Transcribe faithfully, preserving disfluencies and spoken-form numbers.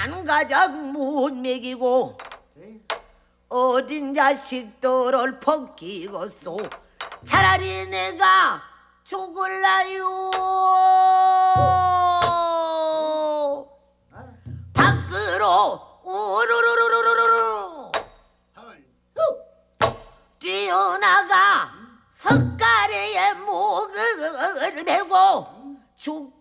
한 가닥 못 먹이고 어린 자식들을 벗기겠소. 차라리 내가 죽을라요. 밖으로 우르르르르르르 뛰어나가 석가래에 목을 메고 죽